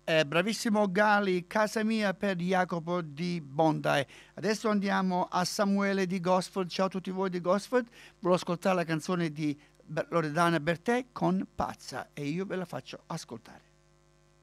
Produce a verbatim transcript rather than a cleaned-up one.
eh, bravissimo Gali, Casa mia per Jacopo di Bondi. Adesso andiamo a Samuele di Gosford. Ciao a tutti voi di Gosford. Volevo ascoltare la canzone di Loredana Bertè con Pazza e io ve la faccio ascoltare.